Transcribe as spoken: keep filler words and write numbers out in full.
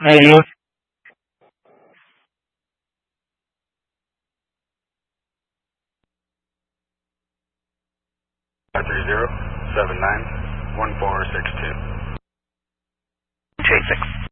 Hey, you. Five three zero seven nine one four six two. J six.